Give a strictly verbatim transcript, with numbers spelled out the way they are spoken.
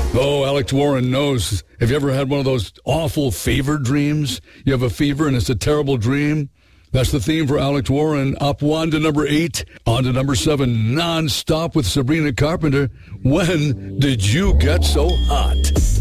Oh, Alex Warren knows. Have you ever had one of those awful fever dreams? You have a fever and it's a terrible dream? That's the theme for Alex Warren. Up one to number eight. On to number seven. Non-stop with Sabrina Carpenter. When did you get so hot?